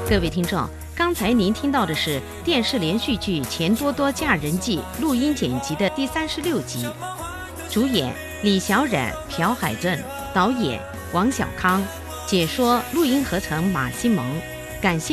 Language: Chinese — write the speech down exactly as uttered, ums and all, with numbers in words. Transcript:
各位听众，刚才您听到的是电视连续剧《钱多多嫁人记》录音剪辑的第三十六集，主演李小冉、朴海镇，导演王小康，解说录音合成马新蒙，感谢。